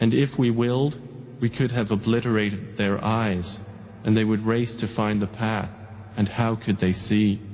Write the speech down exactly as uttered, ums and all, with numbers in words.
And if we willed, we could have obliterated their eyes, and they would race to find the path, and how could they see?